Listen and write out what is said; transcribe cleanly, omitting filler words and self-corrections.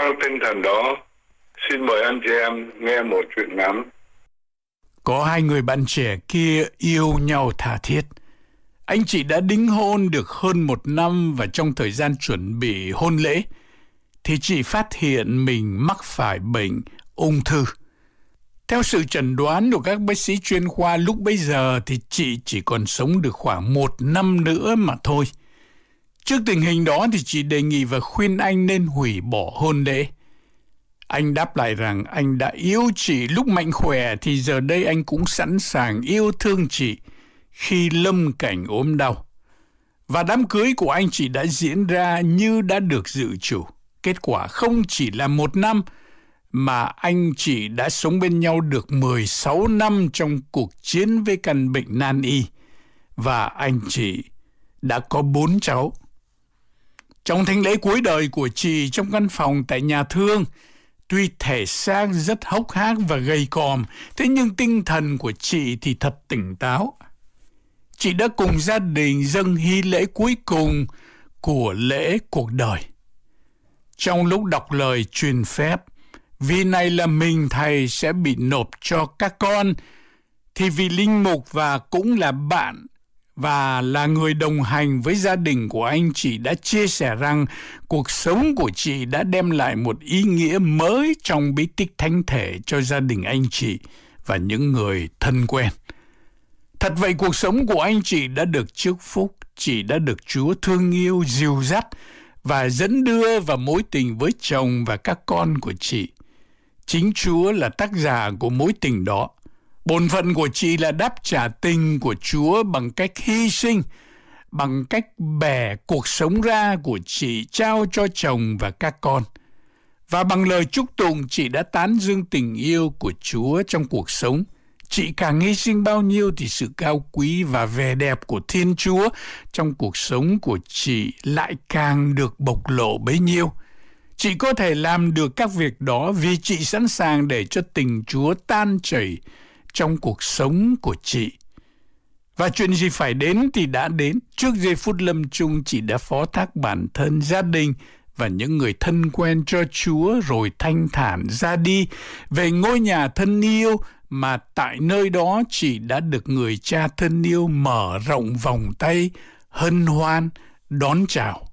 mang tinh thần đó, xin mời anh chị em nghe một chuyện ngắn. Có hai người bạn trẻ kia yêu nhau tha thiết. Anh chị đã đính hôn được hơn 1 năm và trong thời gian chuẩn bị hôn lễ thì chị phát hiện mình mắc phải bệnh ung thư. Theo sự chẩn đoán của các bác sĩ chuyên khoa lúc bấy giờ thì chị chỉ còn sống được khoảng 1 năm nữa mà thôi. Trước tình hình đó thì chị đề nghị và khuyên anh nên hủy bỏ hôn lễ. Anh đáp lại rằng anh đã yêu chị lúc mạnh khỏe thì giờ đây anh cũng sẵn sàng yêu thương chị khi lâm cảnh ốm đau. Và đám cưới của anh chị đã diễn ra như đã được dự trù. Kết quả không chỉ là 1 năm mà anh chị đã sống bên nhau được 16 năm trong cuộc chiến với căn bệnh nan y. Và anh chị đã có 4 cháu. Trong thánh lễ cuối đời của chị trong căn phòng tại nhà thương, tuy thể xác rất hốc hác và gầy còm, thế nhưng tinh thần của chị thì thật tỉnh táo. Chị đã cùng gia đình dâng hy lễ cuối cùng của lễ cuộc đời. Trong lúc đọc lời truyền phép, vì này là mình thầy sẽ bị nộp cho các con, thì vị linh mục và cũng là bạn và là người đồng hành với gia đình của anh chị đã chia sẻ rằng cuộc sống của chị đã đem lại một ý nghĩa mới trong bí tích thánh thể cho gia đình anh chị và những người thân quen. Thật vậy, cuộc sống của anh chị đã được chúc phúc, chị đã được Chúa thương yêu, dìu dắt và dẫn đưa vào mối tình với chồng và các con của chị. Chính Chúa là tác giả của mối tình đó. Bổn phận của chị là đáp trả tình của Chúa bằng cách hy sinh, bằng cách bẻ cuộc sống ra của chị trao cho chồng và các con. Và bằng lời chúc tụng, chị đã tán dương tình yêu của Chúa trong cuộc sống. Chị càng hy sinh bao nhiêu thì sự cao quý và vẻ đẹp của Thiên Chúa trong cuộc sống của chị lại càng được bộc lộ bấy nhiêu. Chị có thể làm được các việc đó vì chị sẵn sàng để cho tình Chúa tan chảy trong cuộc sống của chị. Và chuyện gì phải đến thì đã đến. Trước giây phút lâm chung, chị đã phó thác bản thân, gia đình và những người thân quen cho Chúa, rồi thanh thản ra đi về ngôi nhà thân yêu mà tại nơi đó chị đã được người cha thân yêu mở rộng vòng tay, hân hoan, đón chào.